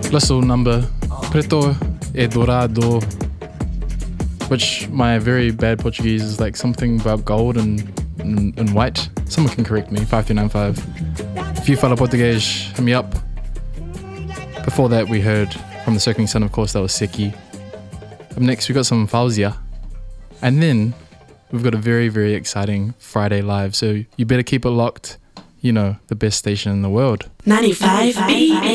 Little number, Preto e Dourado, which my very bad Portuguese is like something about gold and white. Someone can correct me, 5395. If you fala Português, hit me up. Before that, we heard from the Circling Sun, of course, that was Seki. Up next, we got some Fauzia. And then we've got a very, very exciting Friday live, so you better keep it locked. You know, the best station in the world. 95 BM.